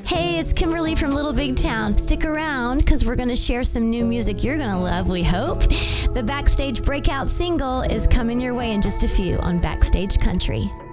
Hey, it's Kimberly from Little Big Town. Stick around because we're going to share some new music you're going to love, we hope. The Backstage Breakout single is coming your way in just a few on Backstage Country.